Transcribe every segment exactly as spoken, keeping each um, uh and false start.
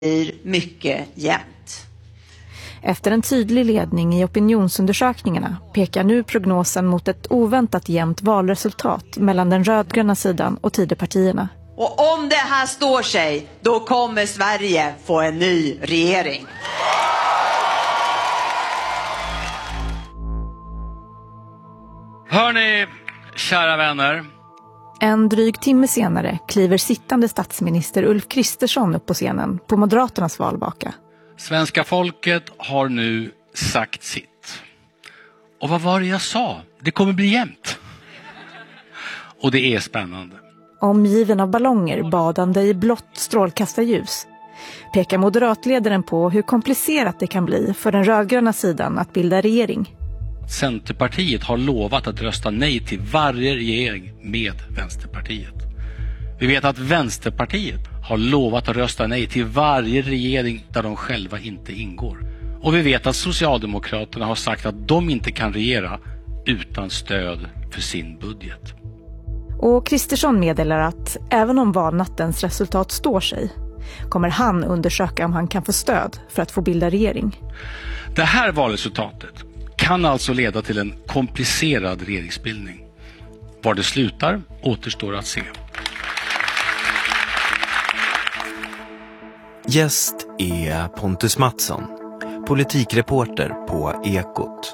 blir mycket jämnt. Efter en tydlig ledning i opinionsundersökningarna pekar nu prognosen mot ett oväntat jämnt valresultat mellan den rödgröna sidan och Tidöpartierna. Och om det här står sig, då kommer Sverige få en ny regering. Hörrni, kära vänner. En dryg timme senare kliver sittande statsminister Ulf Kristersson upp på scenen på Moderaternas valvaka. Svenska folket har nu sagt sitt. Och vad var det jag sa? Det kommer bli jämnt. Och det är spännande. Omgiven av ballonger badande i blått strålkastarljus pekar moderatledaren på hur komplicerat det kan bli för den rödgröna sidan att bilda regering. Centerpartiet har lovat att rösta nej till varje regering med Vänsterpartiet. Vi vet att Vänsterpartiet har lovat att rösta nej till varje regering där de själva inte ingår. Och vi vet att Socialdemokraterna har sagt att de inte kan regera utan stöd för sin budget. Och Kristersson meddelar att även om valnattens resultat står sig kommer han undersöka om han kan få stöd för att få bilda regering. Det här valresultatet kan alltså leda till en komplicerad regeringsbildning. Var det slutar återstår att se. Gäst är Pontus Mattsson, politikreporter på Ekot.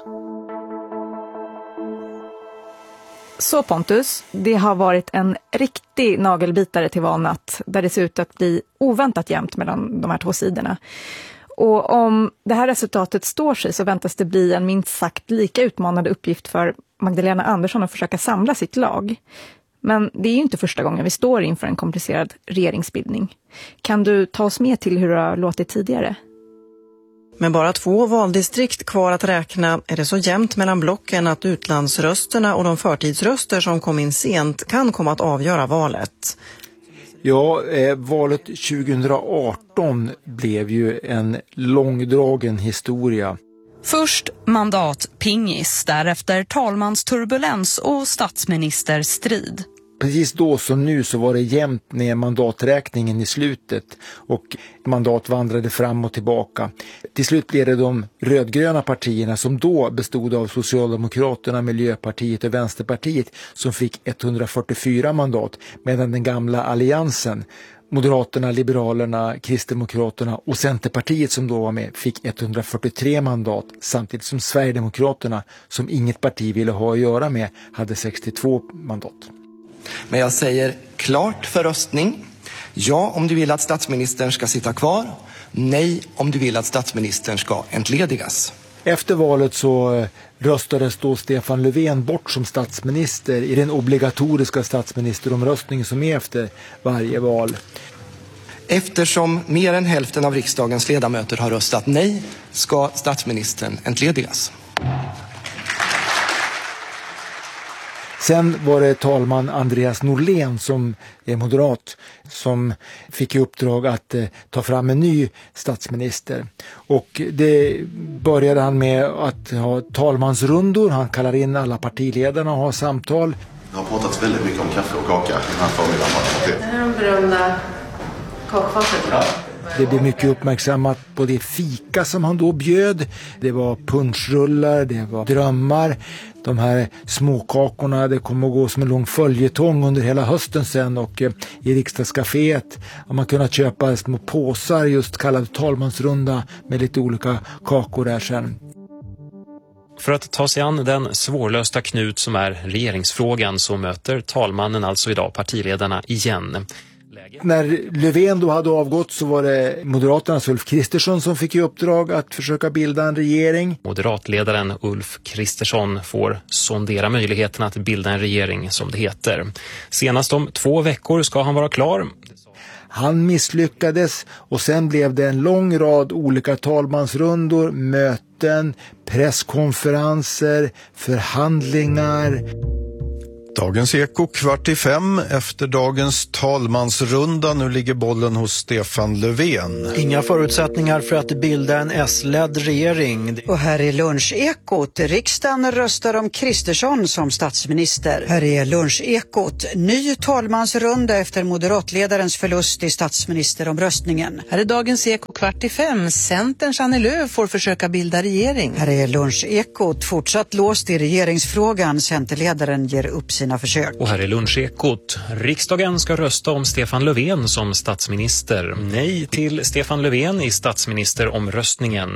Så Pontus, det har varit en riktig nagelbitare till valnatt där det ser ut att bli oväntat jämnt mellan de här två sidorna. Och om det här resultatet står sig så väntas det bli en minst sagt lika utmanande uppgift för Magdalena Andersson att försöka samla sitt lag. Men det är ju inte första gången vi står inför en komplicerad regeringsbildning. Kan du ta oss med till hur det har låtit tidigare? Med bara två valdistrikt kvar att räkna är det så jämnt mellan blocken att utlandsrösterna och de förtidsröster som kom in sent kan komma att avgöra valet. Ja, eh, valet tjugohundraarton blev ju en långdragen historia. Först mandatpingis, därefter talmansturbulens och statsministerstrid. Precis då som nu så var det jämnt med mandaträkningen i slutet och mandat vandrade fram och tillbaka. Till slut blev det de rödgröna partierna som då bestod av Socialdemokraterna, Miljöpartiet och Vänsterpartiet som fick etthundrafyrtiofyra mandat, medan den gamla alliansen, Moderaterna, Liberalerna, Kristdemokraterna och Centerpartiet som då var med fick etthundrafyrtiotre mandat, samtidigt som Sverigedemokraterna, som inget parti ville ha att göra med, hade sextiotvå mandat. Men jag säger klart för röstning. Ja om du vill att statsministern ska sitta kvar. Nej om du vill att statsministern ska entledigas. Efter valet så röstades då Stefan Löfven bort som statsminister i den obligatoriska statsministeromröstningen som är efter varje val. Eftersom mer än hälften av riksdagens ledamöter har röstat nej ska statsministern entledigas. Sen var det talman Andreas Norlén som är moderat som fick i uppdrag att eh, ta fram en ny statsminister. Och det började han med att ha talmansrundor. Han kallar in alla partiledarna och har samtal. Det har pratats väldigt mycket om kaffe och kaka den här förmiddagen. Det här är de berömda kakfatet. Ja. Det blev mycket uppmärksammat på det fika som han då bjöd. Det var punschrullar, det var drömmar. De här småkakorna, det kommer att gå som en lång följetong under hela hösten sen. Och eh, i riksdagscaféet har man kunnat köpa små påsar just kallade talmansrunda med lite olika kakor där sen. För att ta sig an den svårlösta knut som är regeringsfrågan så möter talmannen alltså idag partiledarna igen. När Löfven då hade avgått så var det Moderaternas Ulf Kristersson som fick i uppdrag att försöka bilda en regering. Moderatledaren Ulf Kristersson får sondera möjligheten att bilda en regering som det heter. Senast om två veckor ska han vara klar. Han misslyckades och sen blev det en lång rad olika talmansrundor, möten, presskonferenser, förhandlingar. Dagens Eko kvart i fem efter dagens talmansrunda. Nu ligger bollen hos Stefan Löfven. Inga förutsättningar för att bilda en S-ledd regering. Och här är Lunchekot. Riksdagen röstar om Kristersson som statsminister. Här är Lunchekot. Ny talmansrunda efter moderatledarens förlust i statsministeromröstningen. Här är Dagens Eko kvart i fem. Centerns Annie Lööf får försöka bilda regering. Här är Lunchekot. Fortsatt låst i regeringsfrågan. Centerledaren ger upp sina försök. Och här är Lunchekot. Riksdagen ska rösta om Stefan Löfven som statsminister. Nej till Stefan Löfven i statsministeromröstningen.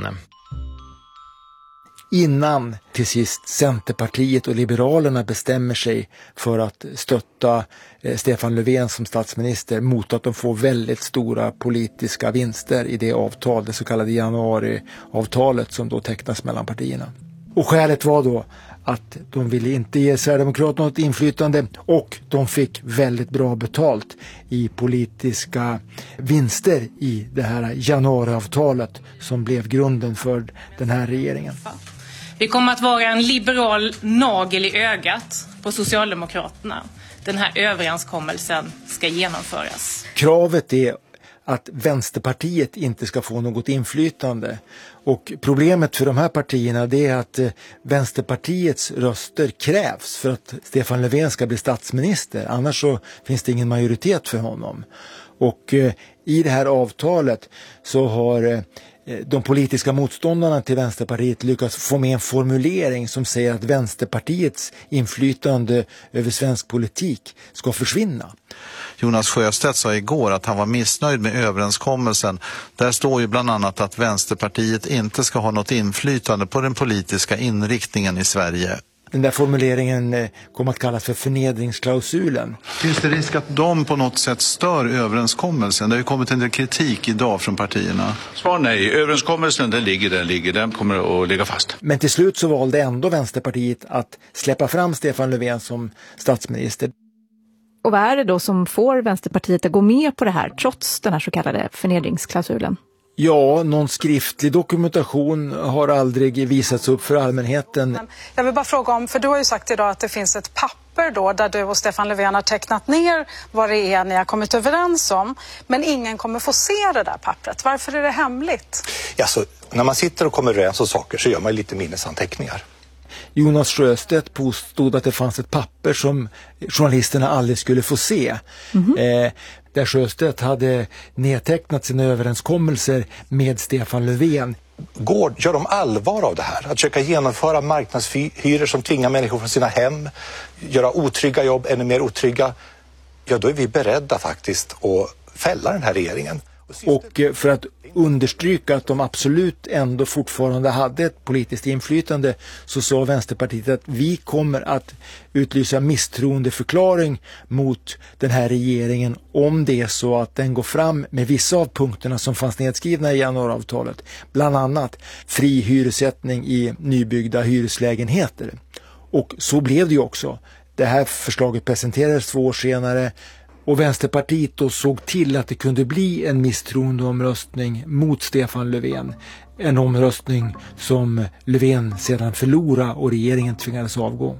Innan till sist Centerpartiet och Liberalerna bestämmer sig för att stötta eh, Stefan Löfven som statsminister mot att de får väldigt stora politiska vinster i det avtal, det så kallade januariavtalet som då tecknas mellan partierna. Och skälet var då att de ville inte ge Sverigedemokraterna något inflytande och de fick väldigt bra betalt i politiska vinster i det här januariavtalet som blev grunden för den här regeringen. Vi kommer att vara en liberal nagel i ögat på Socialdemokraterna. Den här överenskommelsen ska genomföras. Kravet är att Vänsterpartiet inte ska få något inflytande. Och problemet för de här partierna det är att Vänsterpartiets röster krävs för att Stefan Löfven ska bli statsminister. Annars så finns det ingen majoritet för honom. Och eh, i det här avtalet så har eh, de politiska motståndarna till Vänsterpartiet lyckats få med en formulering som säger att Vänsterpartiets inflytande över svensk politik ska försvinna. Jonas Sjöstedt sa igår att han var missnöjd med överenskommelsen. Där står ju bland annat att Vänsterpartiet inte ska ha något inflytande på den politiska inriktningen i Sverige. Den där formuleringen kommer att kallas för förnedringsklausulen. Finns det risk att de på något sätt stör överenskommelsen? Det har ju kommit en del kritik idag från partierna. Svar nej. Överenskommelsen den ligger, den ligger, den kommer att ligga fast. Men till slut så valde ändå Vänsterpartiet att släppa fram Stefan Löfven som statsminister. Och vad är det då som får Vänsterpartiet att gå med på det här trots den här så kallade förnedringsklausulen? Ja, någon skriftlig dokumentation har aldrig visats upp för allmänheten. Jag vill bara fråga om, för du har ju sagt idag att det finns ett papper då där du och Stefan Löfven har tecknat ner vad det är ni har kommit överens om. Men ingen kommer få se det där pappret. Varför är det hemligt? Ja, så när man sitter och kommer överens om saker så gör man lite minnesanteckningar. Jonas Sjöstedt påstod att det fanns ett papper som journalisterna aldrig skulle få se. Mm-hmm. Eh, där Sjöstedt hade nedtecknat sina överenskommelser med Stefan Löfven. Går, gör de allvar av det här? Att försöka genomföra marknadshyror som tvingar människor från sina hem, göra otrygga jobb ännu mer otrygga, ja då är vi beredda faktiskt att fälla den här regeringen. Och för att understryka att de absolut ändå fortfarande hade ett politiskt inflytande så sa Vänsterpartiet att vi kommer att utlysa misstroendeförklaring mot den här regeringen om det är så att den går fram med vissa av punkterna som fanns nedskrivna i januariavtalet. Bland annat fri hyressättning i nybyggda hyreslägenheter. Och så blev det ju också. Det här förslaget presenterades två år senare. Och Vänsterpartiet då såg till att det kunde bli en misstroendeomröstning mot Stefan Löfven. En omröstning som Löfven sedan förlorade och regeringen tvingades avgå.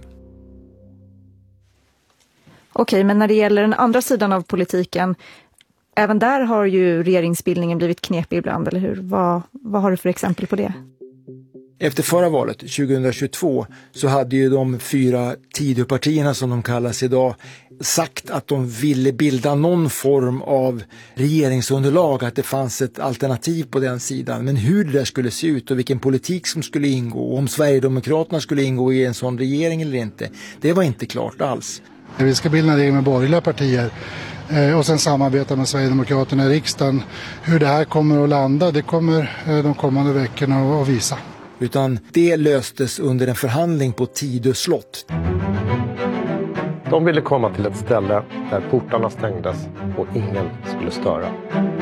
Okej, men när det gäller den andra sidan av politiken, även där har ju regeringsbildningen blivit knepig ibland, eller hur? Vad, vad har du för exempel på det? Efter förra valet, tjugohundratjugotvå, så hade ju de fyra Tidöpartierna som de kallas idag sagt att de ville bilda någon form av regeringsunderlag, att det fanns ett alternativ på den sidan. Men hur det där skulle se ut och vilken politik som skulle ingå och om Sverigedemokraterna skulle ingå i en sån regering eller inte, det var inte klart alls. Vi ska bilda en regering med borgerliga partier och sen samarbeta med Sverigedemokraterna i riksdagen. Hur det här kommer att landa, det kommer de kommande veckorna att visa. Utan det löstes under en förhandling på Tidö slott. De ville komma till ett ställe där portarna stängdes och ingen skulle störa.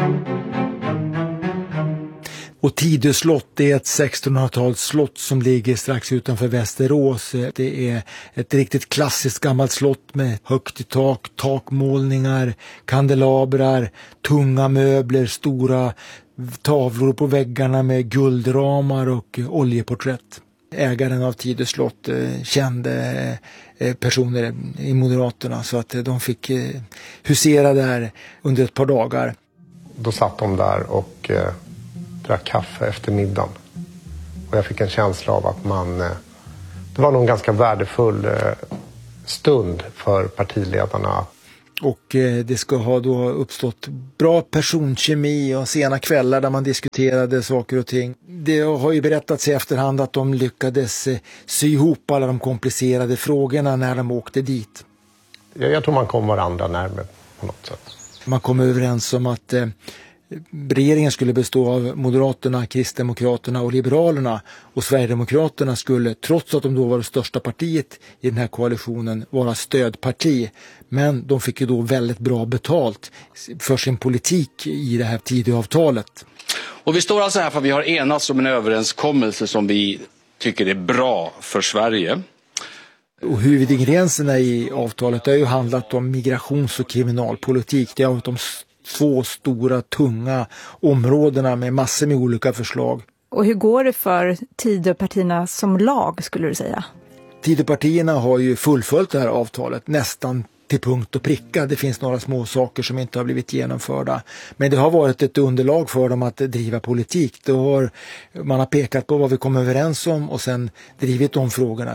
Och Tidö slott är ett sextonhundratals slott som ligger strax utanför Västerås. Det är ett riktigt klassiskt gammalt slott med högt i tak, takmålningar, kandelabrar, tunga möbler, stora tavlor på väggarna med guldramar och oljeporträtt. ägaren av Tidö slott, kände personer i Moderaterna, så att de fick husera där under ett par dagar. Då satt de där och eh, drack kaffe efter middagen. Och jag fick en känsla av att man... Eh, det var nog en ganska värdefull eh, stund för partiledarna. Och eh, det ska ha då uppstått bra personkemi och sena kvällar där man diskuterade saker och ting. Det har ju berättats i efterhand att de lyckades eh, sy ihop alla de komplicerade frågorna när de åkte dit. Jag, jag tror man kom varandra närmare på något sätt. Man kom överens om att eh, regeringen skulle bestå av Moderaterna, Kristdemokraterna och Liberalerna, och Sverigedemokraterna skulle, trots att de då var det största partiet i den här koalitionen, vara stödparti. Men de fick ju då väldigt bra betalt för sin politik i det här Tidöavtalet. Och vi står alltså här för att vi har enats om en överenskommelse som vi tycker är bra för Sverige. Och huvudingredienserna i avtalet har ju handlat om migrations- och kriminalpolitik. Det har varit de två stora, tunga områdena med massor med olika förslag. Och hur går det för Tidöpartierna som lag, skulle du säga? Tidöpartierna har ju fullföljt det här avtalet nästan till punkt och pricka. Det finns några små saker som inte har blivit genomförda. Men det har varit ett underlag för dem att driva politik. Det har, man har pekat på vad vi kom överens om och sen drivit de frågorna.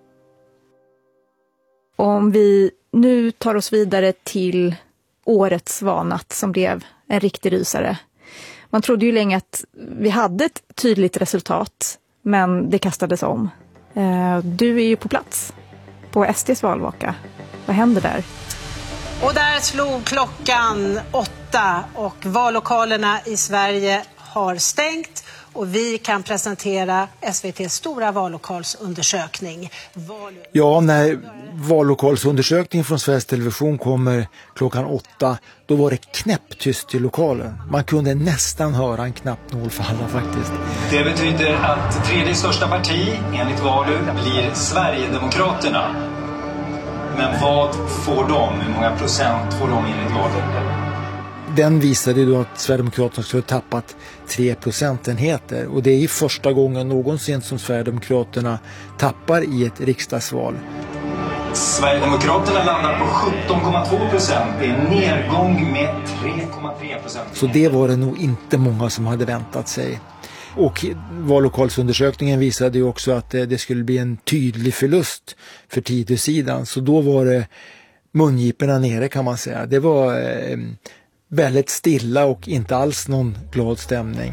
Om vi nu tar oss vidare till årets valnatt som blev en riktig rysare. Man trodde ju länge att vi hade ett tydligt resultat, men det kastades om. Du är ju på plats på S D:s valvaka. Vad händer där? Och där slog klockan åtta och vallokalerna i Sverige har stängt. Och vi kan presentera S V T:s stora vallokalsundersökning. Ja, när vallokalsundersökningen från Sveriges Television kommer klockan åtta, då var det knäpptyst i lokalen. Man kunde nästan höra en knappnål falla faktiskt. Det betyder att tredje största parti enligt valet blir Sverigedemokraterna. Men vad får de? Hur många procent får de enligt valet? Den visade då att Sverigedemokraterna skulle ha tappat tre procentenheter. Och det är ju första gången någonsin som Sverigedemokraterna tappar i ett riksdagsval. Sverigedemokraterna landar på sjutton komma två procent. Det är en nedgång med tre komma tre procent. Så det var det nog inte många som hade väntat sig. Och vallokalsundersökningen visade ju också att det skulle bli en tydlig förlust för Tidö-sidan. Så då var det mungiporna nere, kan man säga. Det var eh, väldigt stilla och inte alls någon glad stämning.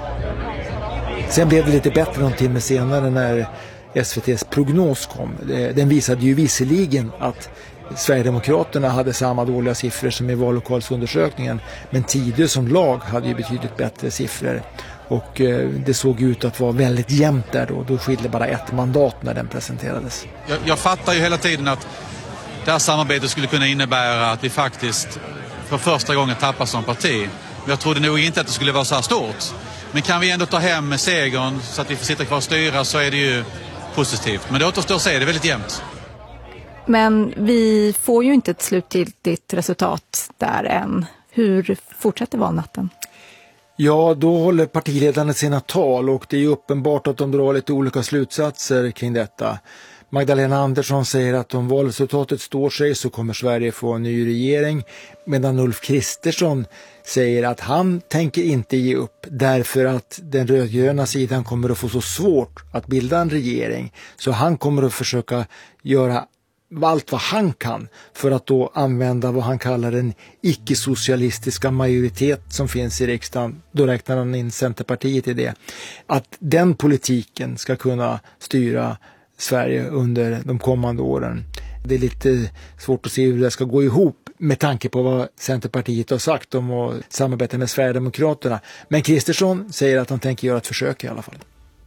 Sen blev det lite bättre någon timme senare när S V T:s prognos kom. Den visade ju visserligen att Sverigedemokraterna hade samma dåliga siffror som i vallokalsundersökningen, men Tidö som lag hade ju betydligt bättre siffror. Och eh, det såg ut att vara väldigt jämnt där då. Då skilde bara ett mandat när den presenterades. Jag, jag fattar ju hela tiden att det här samarbetet skulle kunna innebära att vi faktiskt för första gången tappar som parti. Men jag trodde nog inte att det skulle vara så här stort. Men kan vi ändå ta hem segern så att vi får sitta kvar och styra, så är det ju positivt. Men det återstår att se, det är väldigt jämnt. Men vi får ju inte ett slutgiltigt resultat där än. Hur fortsätter valnatten? Ja, då håller partiledarna sina tal och det är ju uppenbart att de drar lite olika slutsatser kring detta. Magdalena Andersson säger att om valresultatet står sig så kommer Sverige få en ny regering, medan Ulf Kristersson säger att han tänker inte ge upp därför att den rödgröna sidan kommer att få så svårt att bilda en regering, så han kommer att försöka göra allt vad han kan för att då använda vad han kallar den icke-socialistiska majoritet som finns i riksdagen. Då räknar han in Centerpartiet i det. Att den politiken ska kunna styra Sverige under de kommande åren. Det är lite svårt att se hur det ska gå ihop med tanke på vad Centerpartiet har sagt om att samarbeta med Sverigedemokraterna. Men Kristersson säger att han tänker göra ett försök i alla fall.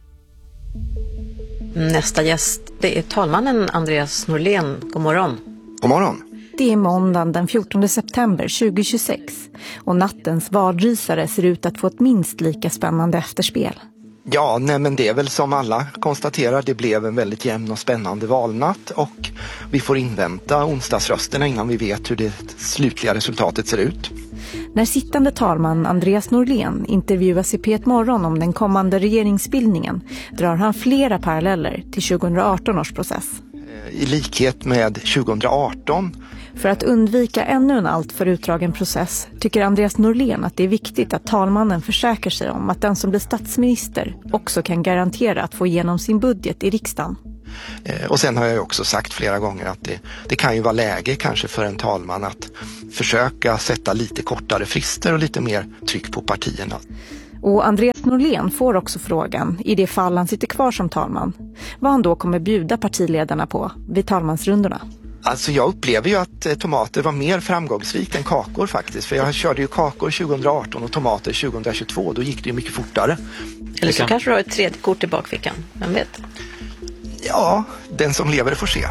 Nästa gäst, det är talmannen Andreas Norlén. God morgon. God morgon. Det är måndagen den fjortonde september tjugohundratjugosex och nattens valrysare ser ut att få ett minst lika spännande efterspel. Ja, nej, men det är väl som alla konstaterar, det blev en väldigt jämn och spännande valnatt och vi får invänta onsdagsrösterna innan vi vet hur det slutliga resultatet ser ut. När sittande talman Andreas Norlén intervjuas i P ett Morgon om den kommande regeringsbildningen drar han flera paralleller till tjugohundraarton års process. I likhet med tjugohundraarton. För att undvika ännu en alltför utdragen process tycker Andreas Norlén att det är viktigt att talmannen försäkrar sig om att den som blir statsminister också kan garantera att få igenom sin budget i riksdagen. Och sen har jag också sagt flera gånger att det, det kan ju vara läge kanske för en talman att försöka sätta lite kortare frister och lite mer tryck på partierna. Och Andreas Norlén får också frågan, i det fall han sitter kvar som talman, vad han då kommer bjuda partiledarna på vid talmansrundorna. Alltså jag upplever ju att eh, tomater var mer framgångsrikt än kakor faktiskt. För jag körde ju kakor tjugohundraarton och tomater tjugohundratjugotvå. Då gick det ju mycket fortare. Eller så kanske du har ett tredje kort i bakfickan, vem vet? Ja, den som lever får se.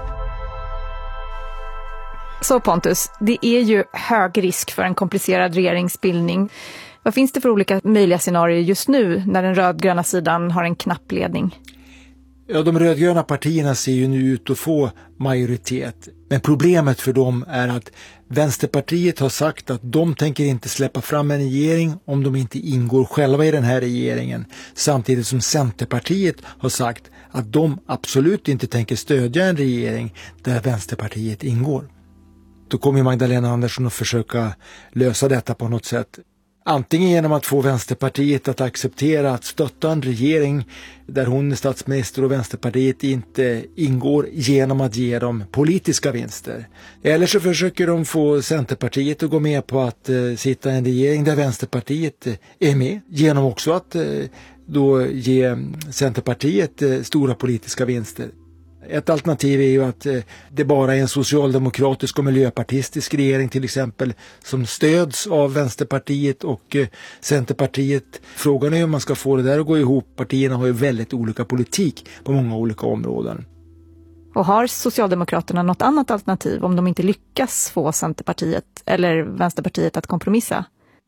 Så Pontus, det är ju hög risk för en komplicerad regeringsbildning. Vad finns det för olika möjliga scenarier just nu när den rödgröna sidan har en knapp ledning? Ja, de rödgröna partierna ser ju nu ut att få majoritet. Men problemet för dem är att Vänsterpartiet har sagt att de tänker inte släppa fram en regering om de inte ingår själva i den här regeringen. Samtidigt som Centerpartiet har sagt att de absolut inte tänker stödja en regering där Vänsterpartiet ingår. Då kommer Magdalena Andersson att försöka lösa detta på något sätt. Antingen genom att få Vänsterpartiet att acceptera att stötta en regering där hon är statsminister och Vänsterpartiet inte ingår genom att ge dem politiska vinster. Eller så försöker de få Centerpartiet att gå med på att eh, sitta i en regering där Vänsterpartiet eh, är med. Genom också att eh, då ge Centerpartiet eh, stora politiska vinster. Ett alternativ är ju att eh, det bara är en socialdemokratisk och miljöpartistisk regering till exempel som stöds av Vänsterpartiet och eh, Centerpartiet. Frågan är om man ska få det där att gå ihop. Partierna har ju väldigt olika politik på många olika områden. Och har Socialdemokraterna något annat alternativ om de inte lyckas få Centerpartiet eller Vänsterpartiet att kompromissa?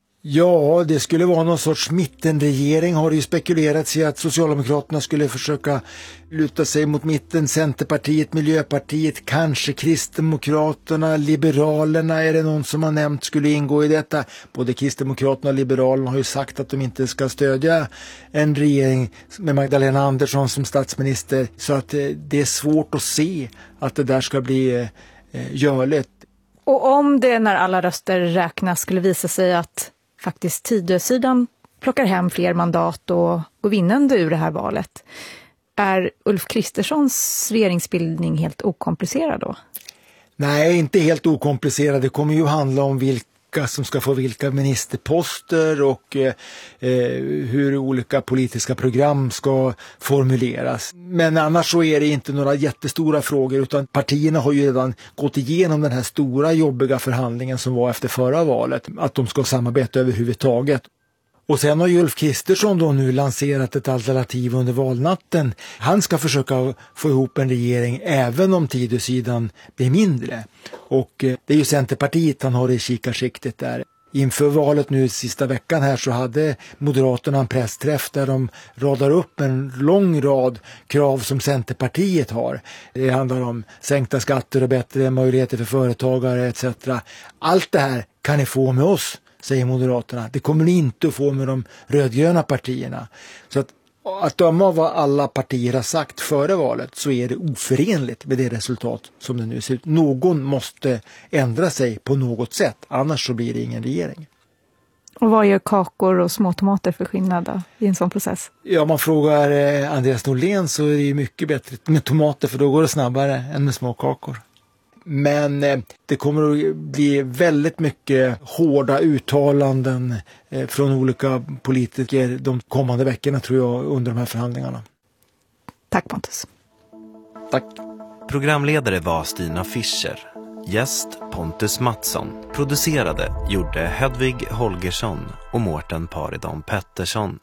Ja, det skulle vara någon sorts mittenregering har det ju spekulerats i att Socialdemokraterna skulle försöka luta sig mot mitten, Centerpartiet, Miljöpartiet, kanske Kristdemokraterna, Liberalerna är det någon som har nämnt skulle ingå i detta. Både Kristdemokraterna och Liberalerna har ju sagt att de inte ska stödja en regering med Magdalena Andersson som statsminister så att det är svårt att se att det där ska bli eh, görligt. Och om det när alla röster räknas skulle visa sig att faktiskt Tidösidan plockar hem fler mandat och går vinnande ur det här valet. Är Ulf Kristerssons regeringsbildning helt okomplicerad då? Nej, inte helt okomplicerad. Det kommer ju handla om vilka som ska få vilka ministerposter och eh, hur olika politiska program ska formuleras. Men annars så är det inte några jättestora frågor utan partierna har ju redan gått igenom den här stora jobbiga förhandlingen som var efter förra valet. Att de ska samarbeta överhuvudtaget. Och sen har ju Ulf Kristersson då nu lanserat ett alternativ under valnatten. Han ska försöka få ihop en regering även om Tidösidan blir mindre. Och det är ju Centerpartiet han har i kikarsiktet där. Inför valet nu sista veckan här så hade Moderaterna en pressträff där de radar upp en lång rad krav som Centerpartiet har. Det handlar om sänkta skatter och bättre möjligheter för företagare et cetera. Allt det här kan ni få med oss, säger Moderaterna. Det kommer ni inte att få med de rödgröna partierna. Så att, att döma av vad alla partier har sagt före valet så är det oförenligt med det resultat som det nu ser ut. Någon måste ändra sig på något sätt, annars så blir det ingen regering. Och vad gör kakor och små tomater för skillnad då, i en sån process? Ja, om man frågar eh, Andreas Norlén så är det ju mycket bättre med tomater för då går det snabbare än med små kakor. Men eh, det kommer att bli väldigt mycket hårda uttalanden eh, från olika politiker de kommande veckorna tror jag under de här förhandlingarna. Tack Pontus. Tack. Programledare var Stina Fischer. Gäst Pontus Mattsson. Producerade gjorde Hedvig Holgersson och Mårten Paridon Pettersson.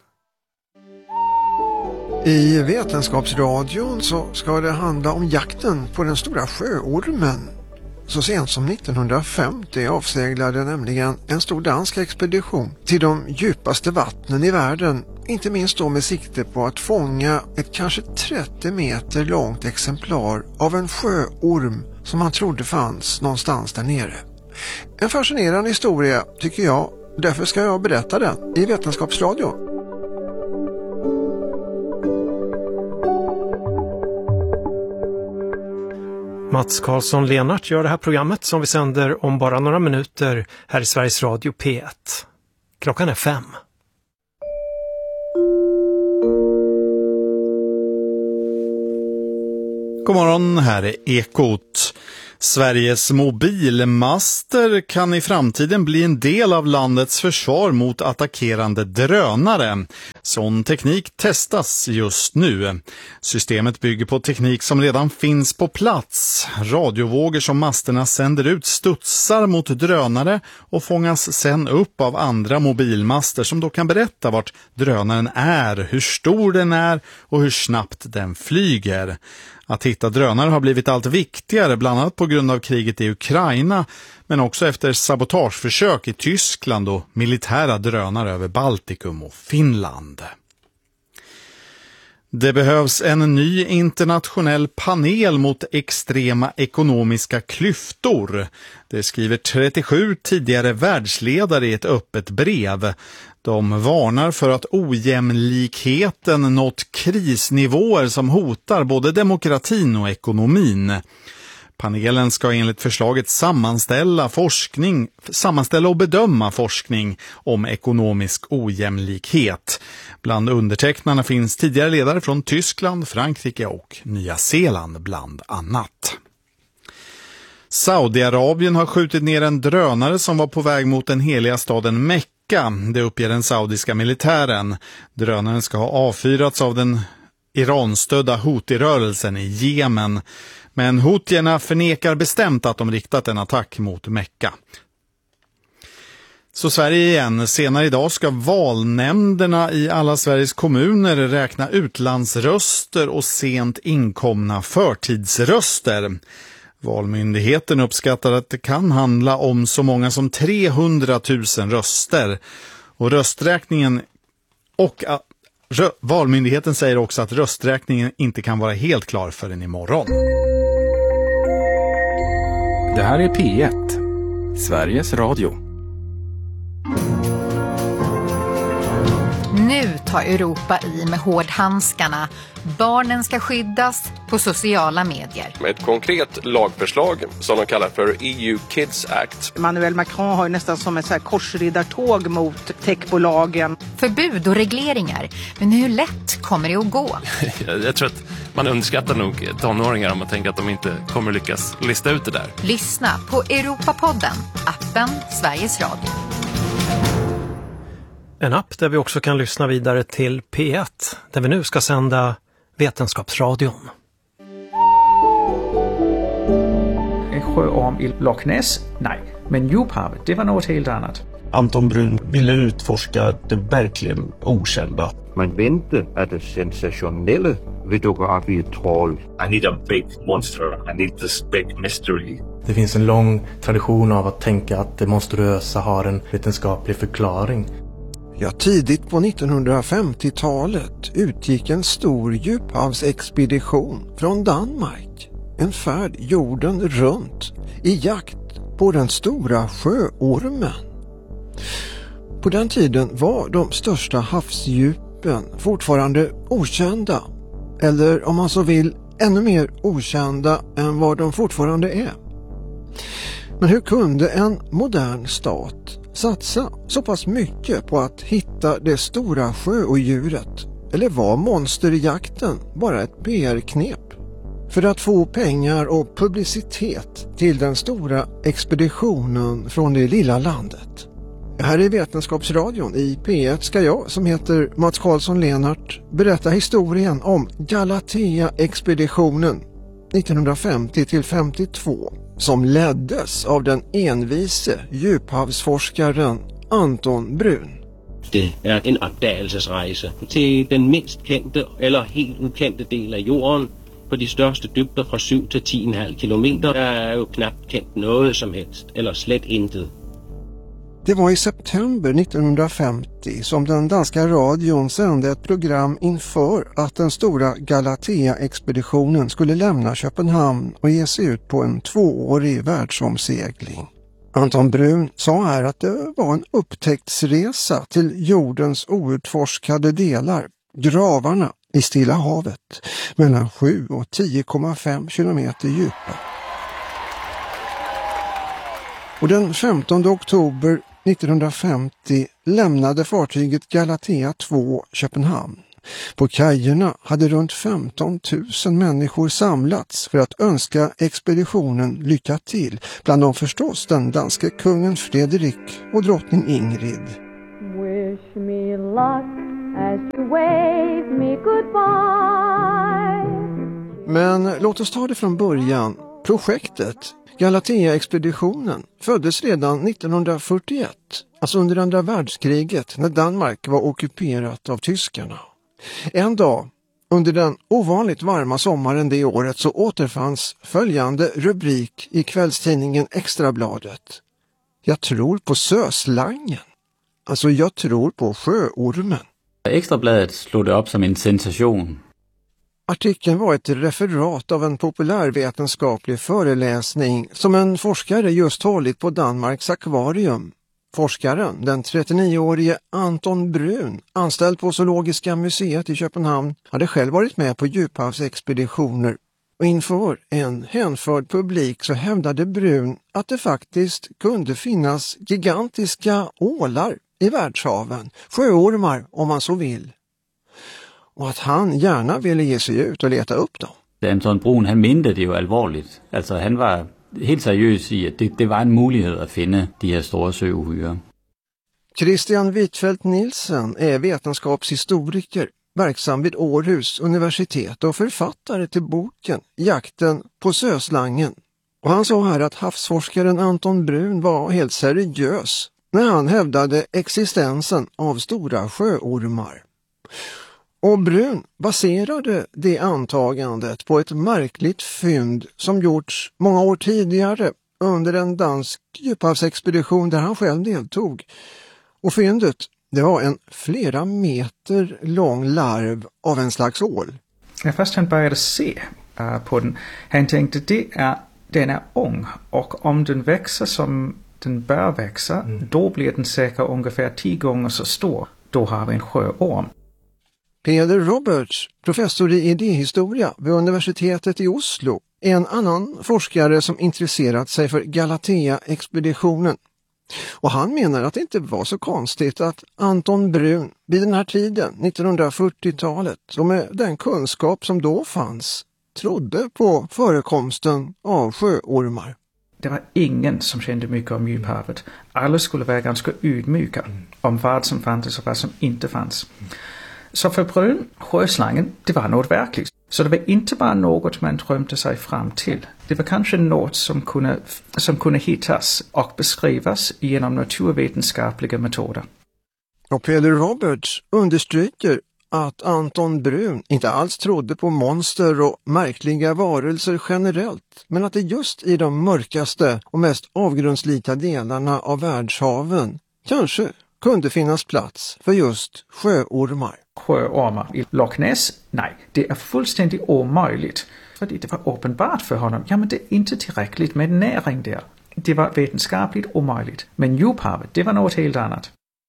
I Vetenskapsradion så ska det handla om jakten på den stora sjöormen. Så sent som nittonhundrafemtio avseglade nämligen en stor dansk expedition till de djupaste vattnen i världen. Inte minst då med sikte på att fånga ett kanske trettio meter långt exemplar av en sjöorm som man trodde fanns någonstans där nere. En fascinerande historia tycker jag, därför ska jag berätta den i Vetenskapsradion. Mats Karlsson Lenart gör det här programmet som vi sänder om bara några minuter här i Sveriges Radio P ett. Klockan är fem. God morgon, här är Ekot. Sveriges mobilmaster kan i framtiden bli en del av landets försvar mot attackerande drönare. Sån teknik testas just nu. Systemet bygger på teknik som redan finns på plats. Radiovågor som masterna sänder ut studsar mot drönare och fångas sen upp av andra mobilmaster som då kan berätta vart drönaren är, hur stor den är och hur snabbt den flyger. Att hitta drönare har blivit allt viktigare, bland annat på grund av kriget i Ukraina, men också efter sabotageförsök i Tyskland och militära drönare över Baltikum och Finland. Det behövs en ny internationell panel mot extrema ekonomiska klyftor. Det skriver trettiosju tidigare världsledare i ett öppet brev. De varnar för att ojämlikheten nått krisnivåer som hotar både demokratin och ekonomin. Panelen ska enligt förslaget sammanställa forskning, sammanställa och bedöma forskning om ekonomisk ojämlikhet. Bland undertecknarna finns tidigare ledare från Tyskland, Frankrike och Nya Zeeland bland annat. Saudiarabien har skjutit ner en drönare som var på väg mot den heliga staden Mekka. Det uppger den saudiska militären. Drönaren ska ha avfyrats av den Iran-stödda Houthi-rörelsen i Jemen. Men Houthierna förnekar bestämt att de riktat en attack mot Mekka. Så Sverige igen. Senare idag ska valnämnderna i alla Sveriges kommuner räkna utlandsröster och sent inkomna förtidsröster. Valmyndigheten uppskattar att det kan handla om så många som trehundratusen röster. Och rösträkningen och rö, valmyndigheten säger också att rösträkningen inte kan vara helt klar förrän imorgon. Det här är P ett, Sveriges Radio. Nu tar Europa i med hårdhandskarna. Barnen ska skyddas på sociala medier. Med ett konkret lagförslag som de kallar för E U Kids Act. Emmanuel Macron har ju nästan som ett så här korsriddartåg mot techbolagen. Förbud och regleringar. Men hur lätt kommer det att gå? Jag tror att man underskattar nog tonåringar om man tänker att de inte kommer lyckas lista ut det där. Lyssna på Europapodden, appen Sveriges Radio. En app där vi också kan lyssna vidare till P ett, där vi nu ska sända Vetenskapsradion. En sjöorm i Loch Ness? Nej, men djuphavet, det var något helt annat. Anton Brun ville utforska det verkligen okända. Man väntar att det sensationella vi dukker upp i ett troll. I need a big monster, I need this big mystery. Det finns en lång tradition av att tänka att det monstruösa har en vetenskaplig förklaring. Ja, tidigt på nittonhundrafemtiotalet utgick en stor djuphavsexpedition från Danmark. En färd jorden runt i jakt på den stora sjöormen. På den tiden var de största havsdjupen fortfarande okända. Eller om man så vill, ännu mer okända än vad de fortfarande är. Men hur kunde en modern stat satsa så pass mycket på att hitta det stora sjöodjuret? Eller var monsterjakten bara ett P R-knep för att få pengar och publicitet till den stora expeditionen från det lilla landet? Här i Vetenskapsradion i P ett ska jag, som heter Mats Karlsson Lenart, berätta historien om Galatea-expeditionen nittonhundrafemtio till femtiotvå som leddes av den envise djuphavsforskaren Anton Brun. Det är en opdagelsesrejse till den minst kendte eller helt ukendte del av jorden på de största dybder från sju till tio komma fem kilometer. Det är ju knappt känt något som helst, eller slet inte. Det var i september nittonhundrafemtio som den danska radion sände ett program inför att den stora Galatea-expeditionen skulle lämna Köpenhamn och ge sig ut på en tvåårig världsomsegling. Anton Brun sa här att det var en upptäcktsresa till jordens outforskade delar, gravarna i Stilla havet, mellan sju och tio komma fem kilometer djupa. Och den femtonde oktober nittonhundrafemtio lämnade fartyget Galatea två Köpenhamn. På kajerna hade runt femton tusen människor samlats för att önska expeditionen lycka till. Bland dem förstås den danske kungen Frederik och drottning Ingrid. Wish me luck as you wave me goodbye. Men låt oss ta det från början. Projektet Galatea-expeditionen föddes redan nittonhundrafyrtioett, alltså under andra världskriget när Danmark var ockuperat av tyskarna. En dag, under den ovanligt varma sommaren det året, så återfanns följande rubrik i kvällstidningen Extrabladet. Jag tror på söslangen. Alltså jag tror på sjöormen. Extrabladet slog det upp som en sensation. Artikeln var ett referat av en populärvetenskaplig föreläsning som en forskare just hållit på Danmarks akvarium. Forskaren, den trettionioårige Anton Brun, anställd på Zoologiska museet i Köpenhamn, hade själv varit med på djuphavsexpeditioner. Och inför en hänförd publik så hävdade Brun att det faktiskt kunde finnas gigantiska ålar i världshaven, sjöormar om man så vill. Och att han gärna ville ge sig ut och leta upp dem. Anton Brun, han mente det ju allvarligt. Alltså han var helt seriös i att det, det var en möjlighet att finna de här stora sjöohyra. Christian Wittfeldt Nielsen är vetenskapshistoriker, verksam vid Århus universitet och författare till boken Jakten på söslangen. Och han sa här att havsforskaren Anton Brun var helt seriös när han hävdade existensen av stora sjöormar. Och Brun baserade det antagandet på ett märkligt fynd som gjorts många år tidigare under en dansk djuphavsexpedition där han själv deltog. Och fyndet, det var en flera meter lång larv av en slags ål. När först han började se uh, på den, han tänkte det är, den är ung och om den växer som den bör växa, mm. då blir den säkert ungefär tio gånger så stor. Då har vi en sjöorm. Peder Roberts, professor i idéhistoria vid universitetet i Oslo, är en annan forskare som intresserat sig för Galatea-expeditionen. Och han menar att det inte var så konstigt att Anton Brun vid den här tiden, nittonhundrafyrtiotalet, och med den kunskap som då fanns, trodde på förekomsten av sjöormar. Det var ingen som kände mycket om djuphavet. Alla skulle vara ganska ydmyka om vad som fanns och vad som inte fanns. Så för Brun, sjöslangen, det var något verkligt. Så det var inte bara något man drömde sig fram till. Det var kanske något som kunde, som kunde hittas och beskrivas genom naturvetenskapliga metoder. Och Peder Roberts understryker att Anton Brun inte alls trodde på monster och märkliga varelser generellt, men att det just i de mörkaste och mest avgrundslika delarna av världshaven kanske kunde finnas plats för just sjöormar. Sjöormar i Loch Ness? Nej, det är fullständigt omöjligt. För det var uppenbart för honom. Ja, men det är inte tillräckligt med näring där. Det var vetenskapligt omöjligt. Men djuphavet, det var något helt annat.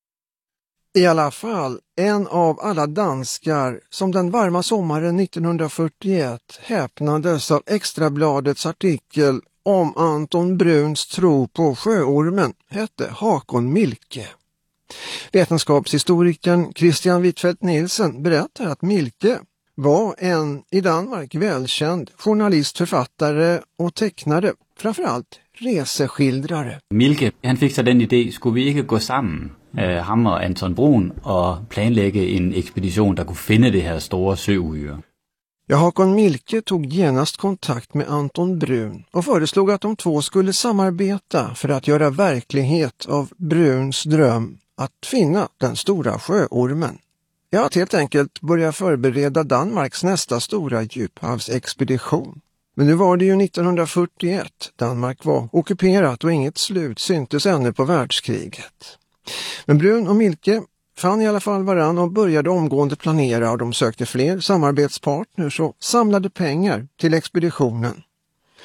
I alla fall en av alla danskar som den varma sommaren nittonhundrafyrtioett häpnades av Extrabladets artikel om Anton Bruns tro på sjöormen hette Håkon Mielke. Vetenskapshistorikern Christian Wittfeldt Nielsen berättar att Mielke var en i Danmark välkänd journalist, författare och tecknare, framförallt reseskildrare. Mielke, han fick så den idé, skulle vi inte gå samman, äh, han och Anton Brun, och planlägga en expedition där kunde finna det här stora sjöohyra? Ja, Håkon Mielke tog genast kontakt med Anton Brun och föreslog att de två skulle samarbeta för att göra verklighet av Bruns dröm att finna den stora sjöormen. Ja, att helt enkelt börja förbereda Danmarks nästa stora djuphavsexpedition. Men nu var det ju nittonhundrafyrtioett. Danmark var ockuperat och inget slut syntes ännu på världskriget. Men Brun och Mielke fann i alla fall varann och började omgående planera, och de sökte fler samarbetspartners och samlade pengar till expeditionen.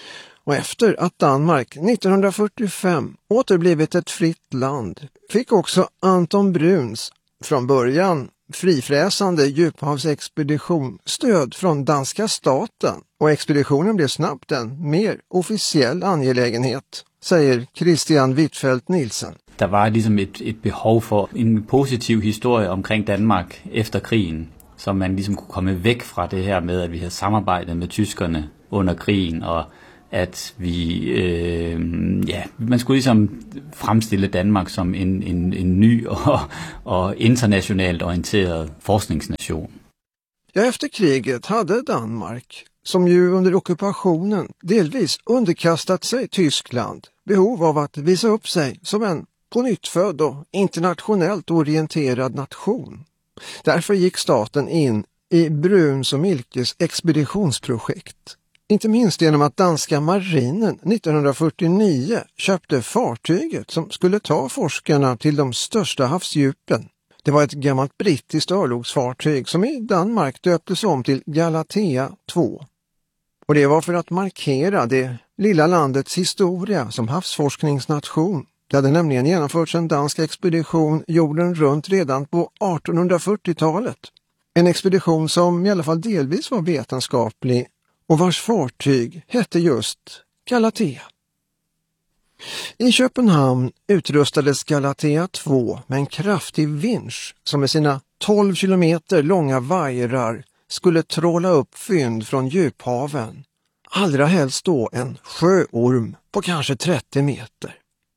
Och efter att Danmark nittonhundrafyrtiofem återblivit ett fritt land fick också Anton Bruns, från början frifräsande djuphavsexpedition, stöd från danska staten, och expeditionen blev snabbt en mer officiell angelägenhet, säger Christian Wittfeldt Nielsen. Der var ligesom et, et behov for en positiv historie omkring Danmark efter krigen, så man ligesom kunne komme væk fra det her med, at vi havde samarbejdet med tyskerne under krigen, og at vi, øh, ja, man skulle ligesom fremstille Danmark som en, en, en ny og, og internationalt orienteret forskningsnation. Ja, efter kriget hade Danmark, som ju under ockupationen delvis underkastat sig Tyskland, behov av att visa upp sig som en pånyttfödd och internationellt orienterad nation. Därför gick staten in i Bruns och Milkes expeditionsprojekt. Inte minst genom att danska marinen nittonhundrafyrtionio köpte fartyget som skulle ta forskarna till de största havsdjupen. Det var ett gammalt brittiskt örlogsfartyg som i Danmark döptes om till Galatea två. Och det var för att markera det lilla landets historia som havsforskningsnation. Det hade nämligen genomförts en dansk expedition jorden runt redan på artonhundrafyrtiotalet. En expedition som i alla fall delvis var vetenskaplig och vars fartyg hette just Galatea. I Köpenhamn utrustades Galatea två med en kraftig vinsch som med sina tolv kilometer långa vajrar skulle tråla upp fynd från djuphaven. Allra helst då en sjöorm på kanske trettio meter.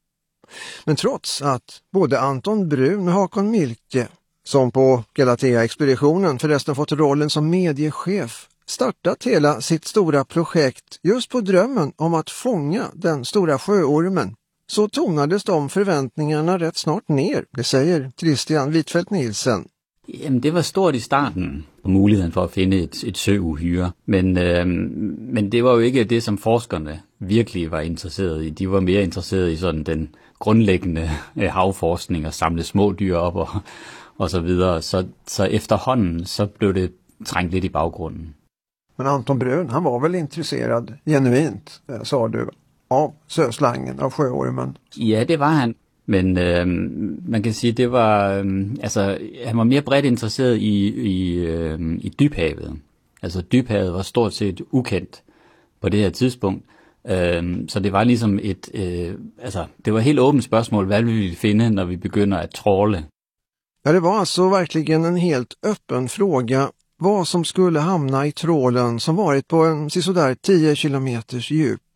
Men trots att både Anton Brun och Håkon Milke, som på Galatea-expeditionen förresten fått rollen som mediechef, startat hela sitt stora projekt just på drömmen om att fånga den stora sjöormen, så tonades de förväntningarna rätt snart ner, det säger Christian Wittfeldt Nielsen. Jamen, det var stort i starten, muligheden for at finde et, et søuhyre, men, øh, men det var jo ikke det, som forskerne virkelig var interesseret i. De var mere interesseret i sådan den grundlæggende øh, havforskning og samle små dyr op og, og så videre. Så, så efterhånden så blev det trængt lidt i baggrunden. Men Anton Brun, han var väl intresserad genuint, sa du, av söslangen, av sjöormen? Ja, det var han. Men øh, man kan sige, det var, øh, altså, han var mere bredt interesseret i, i, øh, i dybhavet. Altså dybhavet var stort set ukendt på det her tidspunkt. Øh, så det var ligesom et, øh, altså, det var helt åbent spørgsmål, hvad vi ville finde, når vi begynder at tråle. Ja, det var alltså verkligen en helt öppen fråga vad som skulle hamna i trålen som varit på en sådär tio kilometers djup.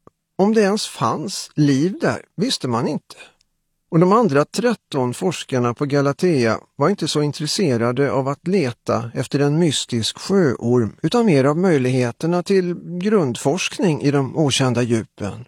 Om det ens fanns liv där visste man inte. Och de andra tretton forskarna på Galatea var inte så intresserade av att leta efter en mystisk sjöorm utan mer av möjligheterna till grundforskning i de okända djupen.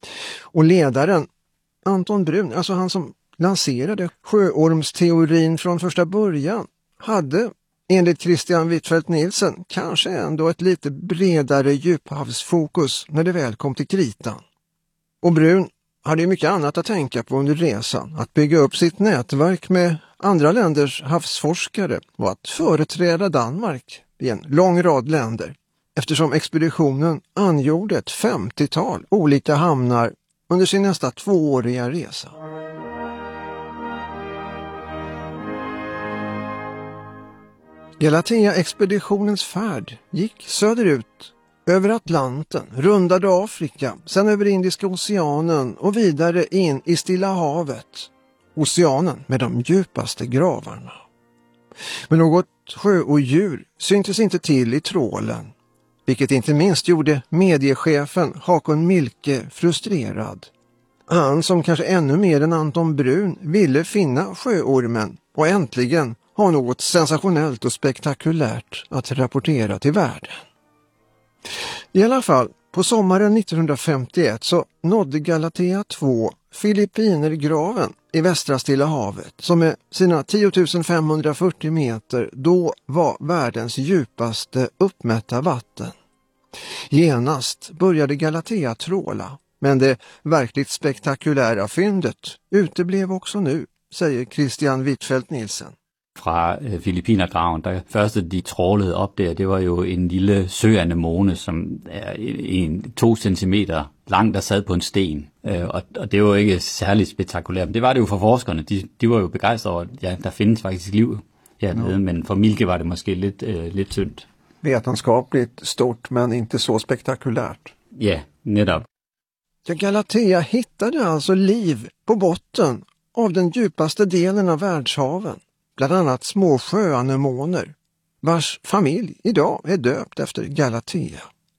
Och ledaren, Anton Brun, alltså han som lanserade sjöormsteorin från första början, hade enligt Christian Wittfeldt Nielsen kanske ändå ett lite bredare djuphavsfokus när det väl kom till kritan. Och Brun hade ju mycket annat att tänka på under resan, att bygga upp sitt nätverk med andra länders havsforskare och att företräda Danmark i en lång rad länder, eftersom expeditionen angjorde ett femtiotal olika hamnar under sin nästa tvååriga resa. Galatea-expeditionens färd gick söderut över Atlanten, rundade Afrika, sen över Indiska oceanen och vidare in i Stilla havet. Oceanen med de djupaste gravarna. Men något sjöodjur syntes inte till i trålen, vilket inte minst gjorde mediechefen Håkon Milke frustrerad. Han som kanske ännu mer än Anton Brun ville finna sjöormen och äntligen ha något sensationellt och spektakulärt att rapportera till världen. I alla fall, på sommaren nittonhundrafemtioett så nådde Galatea två Filippinergraven i västra Stilla havet, som med sina tio tusen femhundrafyrtio meter då var världens djupaste uppmätta vatten. Genast började Galatea tråla, men det verkligt spektakulära fyndet uteblev också nu, säger Christian Wittfeldt Nielsen. fra øh, Filippinergraven. Der første de trålede op der, det var jo en lille søanemone, som er en, to centimeter lang, der sad på en sten. Øh, og, og det var jo ikke særligt spektakulært, men det var det jo for forskerne. De, de var jo begejstrede over, at ja, der findes faktisk liv hernede, ja. Men for Mielke var det måske lidt, øh, lidt tyndt. Vetenskapligt stort, men inte så spektakulärt. Ja, netop. Ja, Galatea hittade alltså liv på botten av den djupaste delen av världshaven. Bland annat små sjöanemoner, vars familj idag är döpt efter Galatea.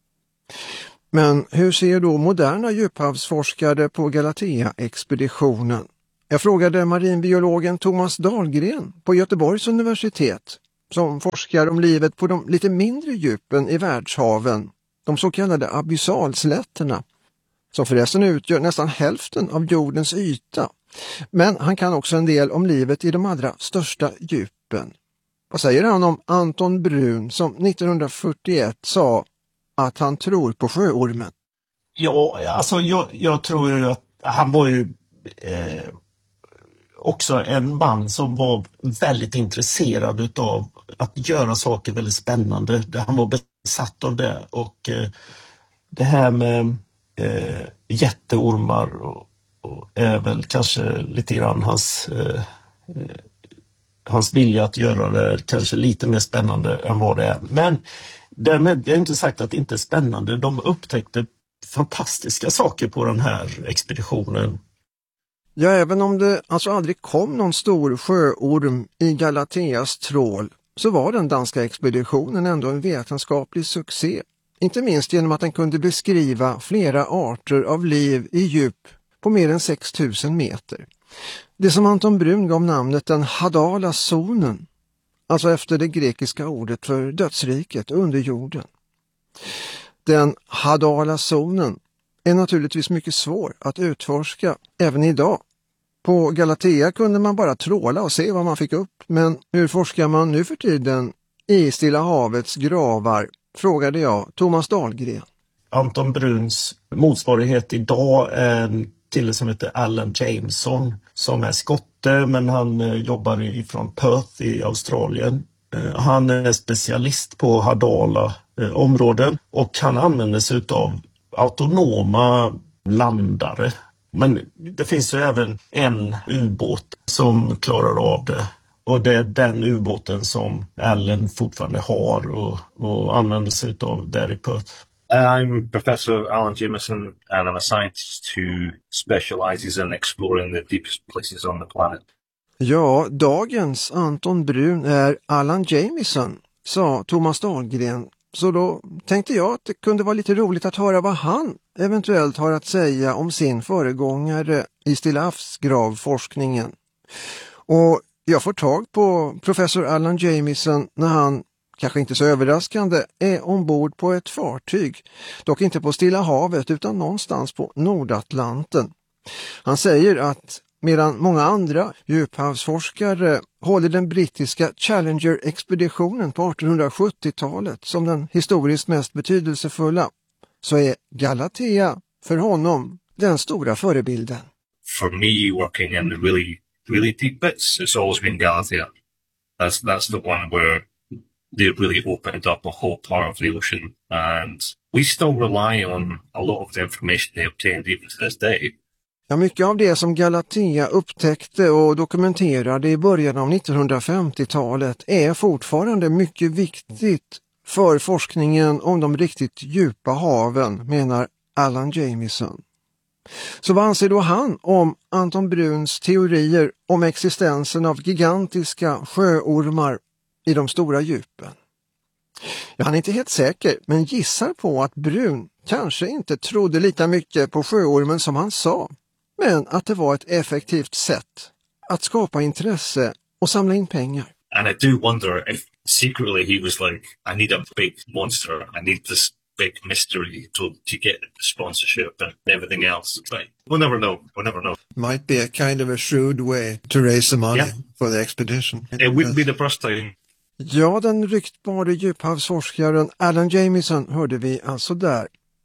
Men hur ser då moderna djuphavsforskare på Galatea-expeditionen? Jag frågade marinbiologen Thomas Dahlgren på Göteborgs universitet, som forskar om livet på de lite mindre djupen i världshaven, de så kallade abyssalslätterna, som förresten utgör nästan hälften av jordens yta. Men han kan också en del om livet i de allra största djupen. Vad säger han om Anton Brun som nittonhundrafyrtioett sa att han tror på sjöormen? Ja, alltså jag, jag tror ju att han var ju eh, också en man som var väldigt intresserad utav att göra saker väldigt spännande. Han var besatt av det, och eh, det här med eh, jätteormar och, och är väl kanske lite grann hans, eh, hans vilja att göra det kanske lite mer spännande än vad det är. Men därmed, jag har inte sagt att det inte är spännande. De upptäckte fantastiska saker på den här expeditionen. Ja, även om det alltså aldrig kom någon stor sjöorm i Galateas trål, så var den danska expeditionen ändå en vetenskaplig succé. Inte minst genom att den kunde beskriva flera arter av liv i djup på mer än sex tusen meter. Det som Anton Brun gav namnet den Hadala zonen, alltså efter det grekiska ordet för dödsriket under jorden. Den Hadala zonen är naturligtvis mycket svår att utforska även idag. På Galatea kunde man bara tråla och se vad man fick upp, men hur forskar man nu för tiden i Stilla havets gravar, frågade jag Thomas Dahlgren. Anton Bruns motsvarighet idag är en kille som heter Alan Jameson, som är skotte, men han eh, jobbar ifrån Perth i Australien. Eh, han är specialist på Hadala eh, områden, och han använder sig av autonoma landare. Men det finns ju även en ubåt som klarar av det. Och det är den ubåten som Allen fortfarande har och, och använder sig av där i Perth. I'm Professor Alan Jameson, and I'm a scientist who specializes in exploring the deepest places on the planet. Ja, dagens Anton Brun är Alan Jameson, sa Thomas Dahlgren. Så då tänkte jag att det kunde vara lite roligt att höra vad han eventuellt har att säga om sin föregångare i Stillahavsgravforskningen. Och jag får tag på professor Alan Jameson när han, kanske inte så överraskande, är ombord på ett fartyg. Dock inte på Stilla havet utan någonstans på Nordatlanten. Han säger att medan många andra djuphavsforskare håller den brittiska Challenger-expeditionen på artonhundrasjuttiotalet som den historiskt mest betydelsefulla, så är Galatea för honom den stora förebilden. For me, working in the really, really deep bits, it's always been Galatea. That's, that's the one where they really opened up a whole part of the ocean, and we still rely on a lot of the information they obtained even to this day. Ja, mycket av det som Galatea upptäckte och dokumenterade i början av nittonhundrafemtiotalet är fortfarande mycket viktigt för forskningen om de riktigt djupa haven, menar Alan Jameson. Så vad anser då han om Anton Bruns teorier om existensen av gigantiska sjöormar i de stora djupen? Ja, han är inte helt säker, men gissar på att Brun kanske inte trodde lika mycket på sjöormen som han sa, men att det var ett effektivt sätt att skapa intresse och samla in pengar. And I do wonder if secretly he was like, I need a big monster, I need this big mystery to, to get sponsorship and everything else. Like, we'll never know, we'll never know. Might be a kind of a shrewd way to raise the money, yeah, for the expedition. It would be the first time. Ja, den ryktbare djuphavsforskaren Alan Jameson hörde vi alltså där.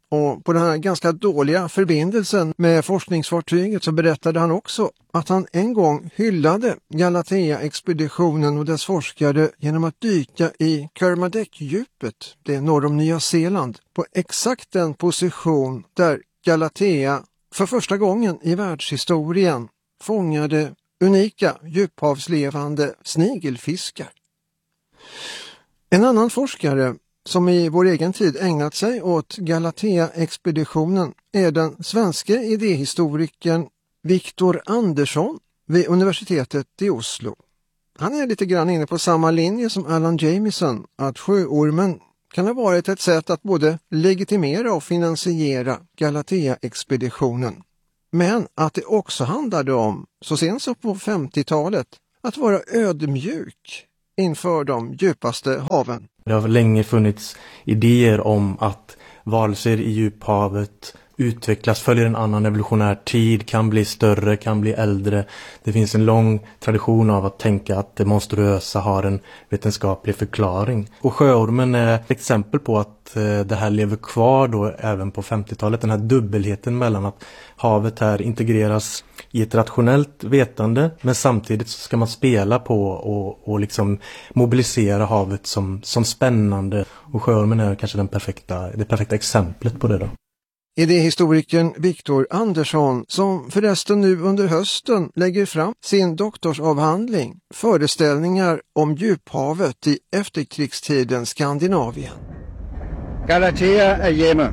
Och på den här ganska dåliga förbindelsen med forskningsfartyget så berättade han också att han en gång hyllade Galatea-expeditionen och dess forskare genom att dyka i Kermadec-djupet, det är norr om Nya Zeeland, på exakt den position där Galatea för första gången i världshistorien fångade unika djuphavslevande snigelfiskar. En annan forskare som i vår egen tid ägnat sig åt Galatea-expeditionen är den svenska idéhistorikern Viktor Andersson vid universitetet i Oslo. Han är lite grann inne på samma linje som Alan Jamieson, att sjöormen kan ha varit ett sätt att både legitimera och finansiera Galatea-expeditionen. Men att det också handlade om, så sent som på femtiotalet, att vara ödmjuk inför de djupaste haven. Det har länge funnits idéer om att varelser i djuphavet utvecklas, följer en annan evolutionär tid, kan bli större, kan bli äldre. Det finns en lång tradition av att tänka att det monstruösa har en vetenskaplig förklaring. Och sjöormen är ett exempel på att det här lever kvar då även på femtiotalet. Den här dubbelheten mellan att havet här integreras i ett rationellt vetande, men samtidigt så ska man spela på och, och liksom mobilisera havet som, som spännande. Och sjöormen är kanske den perfekta, det perfekta exemplet på det då. Idéhistorikern Viktor Andersson, som förresten nu under hösten lägger fram sin doktorsavhandling Föreställningar om djuphavet i efterkrigstidens Skandinavien. Galatea är hjemme.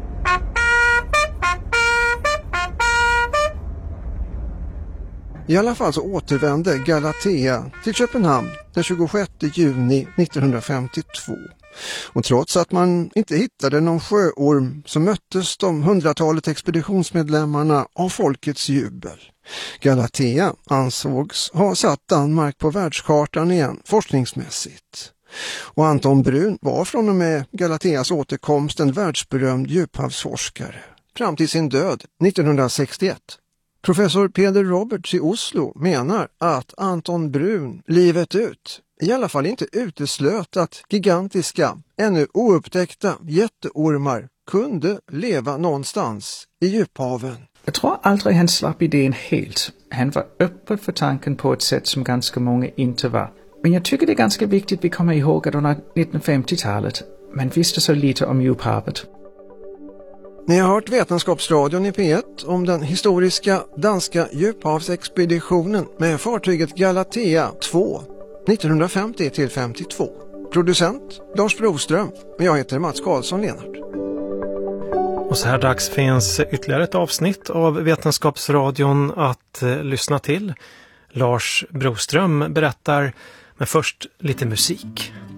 I alla fall så återvände Galatea till Köpenhamn den tjugosjätte juni nittonhundrafemtiotvå. Och trots att man inte hittade någon sjöorm så möttes de hundratalet expeditionsmedlemmarna av folkets jubel. Galatea ansågs ha satt Danmark på världskartan igen forskningsmässigt. Och Anton Brun var från och med Galateas återkomst en världsberömd djuphavsforskare fram till sin död nittonhundrasextioett. Professor Peder Roberts i Oslo menar att Anton Brun livet ut i alla fall inte uteslöt att gigantiska, ännu oupptäckta jätteormar kunde leva någonstans i djuphaven. Jag tror aldrig han slapp idén helt. Han var öppen för tanken på ett sätt som ganska många inte var. Men jag tycker det är ganska viktigt att vi kommer ihåg att under nittonhundrafemtiotalet man visste så lite om djuphavet. Ni har hört Vetenskapsradion i P ett om den historiska danska djuphavsexpeditionen med fartyget Galatea två nittonhundrafemtio till femtiotvå. Producent Lars Broström och jag heter Mats Karlsson Lenart. Och så här dags finns ytterligare ett avsnitt av Vetenskapsradion att eh, lyssna till. Lars Broström berättar, men först lite musik.